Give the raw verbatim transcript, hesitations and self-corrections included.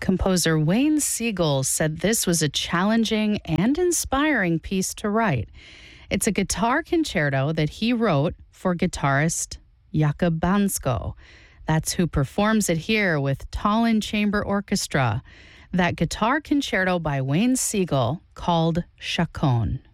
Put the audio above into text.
Composer Wayne Siegel said this was a challenging and inspiring piece to write. It's a guitar concerto that he wrote for guitarist Jakub Bansko. That's who performs it here with Tallinn Chamber Orchestra. That guitar concerto by Wayne Siegel called Chaconne.